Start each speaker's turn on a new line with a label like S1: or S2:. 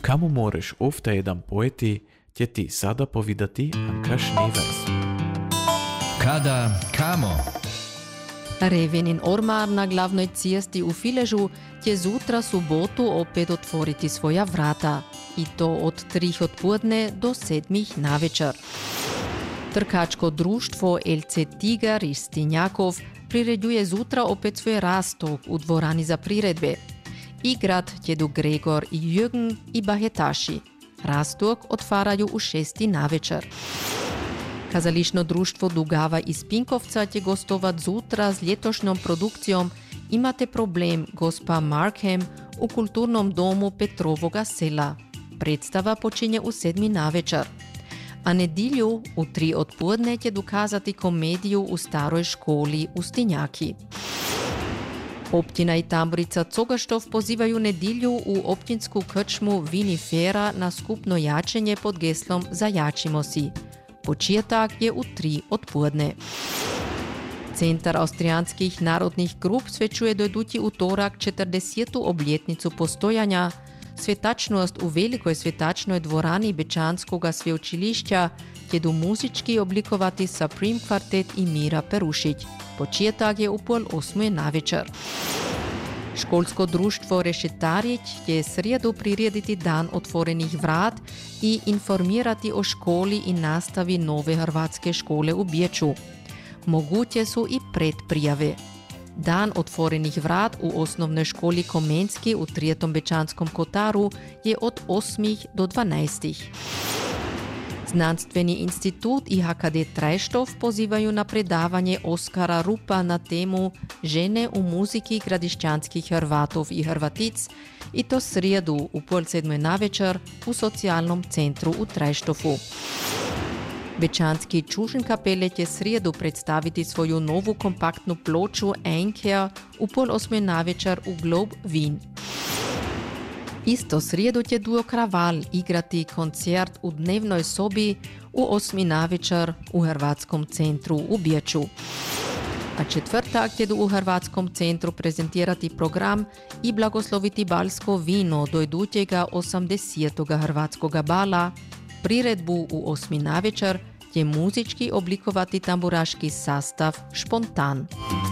S1: Kamo moreš ofta jedan poeti, će ti sada povedati ankašni vers.
S2: Kada, kamo?
S3: Revenin ormar na glavnoj cesti u Filežu će zutra subotu opet otvoriti svoja vrata. I to od 3 odpodne do 7 navečer. Trkačko društvo LC Tigar iz Stinjakov priređuje zutra opet svoj rastok u dvorani za priredbe. Igrat ćedu Gregor i Jürgen i bahetaši. Rastok otvaraju u 6 navečer. Kazališno društvo Dugava iz Pinkovca će gostovat zutra s ljetošnjom produkcijom Imate problem, gospa Markham u kulturnom domu Petrovoga sela. Predstava počinje u 7 navečer. A nedilju u 3 odpodne će dokazati komediju u staroj školi u Stinjaki. Općina i tamburica Cogaštov pozivaju nedilju u općinsku krčmu Vinifera na skupno jačenje pod geslom Zajačimo si. Početak je u 3 odpodne. Centar austrijanskih narodnih grup svečuje do idući utorak 40. obljetnicu postojanja. Svetačnost u velikoj svetačnoj dvorani Bečanskoga sveučilišća ćedu muzički oblikovati Supreme Kvartet i Mira Perušić. Početak je u 7:30 navečer. Školsko društvo Rešetarić će srijedu prirediti dan otvorenih vrat i informirati o školi i nastavi nove hrvatske škole u Biječu. Moguće su i predprijave. Dan otvorenih vrat u osnovnoj školi Komenski u 3. Bečanskom Kotaru je od 8 do 12. Znanstveni institut i HKD Trajštov pozivaju na predavanje Oskara Rupa na temu Žene u muziki gradišćanskih Hrvatov i Hrvatic i to srijedu u 6:30 navečer u socijalnom centru u Trajštovu. Bečanski Čužin kapele će srijedu predstaviti svoju novu kompaktnu ploču Einkehr u 7:30 navečer u Globe Wien. Isto srijedu će duo Kraval igrati koncert u dnevnoj sobi u 8 navečer u Hrvatskom centru u Biječu. A četvrtak će u Hrvatskom centru prezentirati program i blagosloviti balsko vino do idućega 80. hrvatskoga bala. Priredbu u 8 navečer će muzički oblikovati tamburaški sastav Špontan.